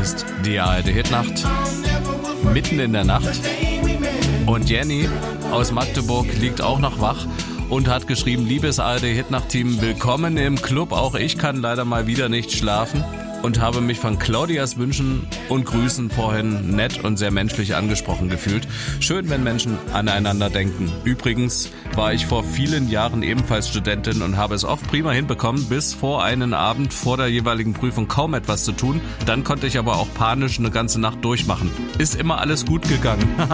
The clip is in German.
ist die ARD-Hitnacht, mitten in der Nacht. Und Jenny aus Magdeburg liegt auch noch wach und hat geschrieben, liebes ARD-Hitnacht-Team, willkommen im Club. Auch ich kann leider mal wieder nicht schlafen und habe mich von Claudias Wünschen und Grüßen vorhin nett und sehr menschlich angesprochen gefühlt. Schön, wenn Menschen aneinander denken. Übrigens war ich vor vielen Jahren ebenfalls Studentin und habe es oft prima hinbekommen, bis vor einen Abend vor der jeweiligen Prüfung kaum etwas zu tun. Dann konnte ich aber auch panisch eine ganze Nacht durchmachen. Ist immer alles gut gegangen.